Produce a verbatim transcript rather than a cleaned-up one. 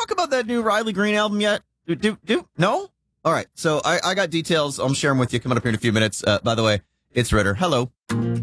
talk about that new Riley Green album yet? Do, do, do? No? All right. So I, I got details. I'm sharing with you coming up here in a few minutes. Uh, by the way, it's Ritter. Hello.